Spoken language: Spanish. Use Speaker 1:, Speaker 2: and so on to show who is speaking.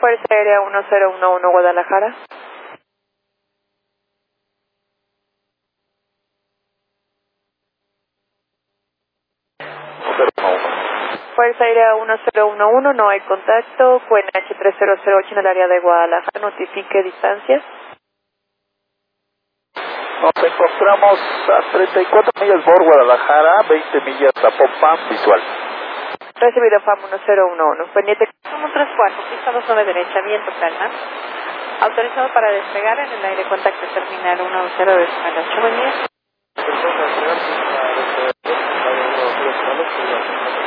Speaker 1: Fuerza Aérea 1011 Guadalajara. Fuerza Aérea 1011, no hay contacto. QNH 3008 en el área de Guadalajara, notifique distancia.
Speaker 2: Nos encontramos a 34 millas por Guadalajara, 20 millas a Popán, visual.
Speaker 1: Recibido FAM 1011. Pendiente como 34, pista 29 derecha, viento calma. Autorizado para despegar en el aire, contacto terminal 1028. Buen día.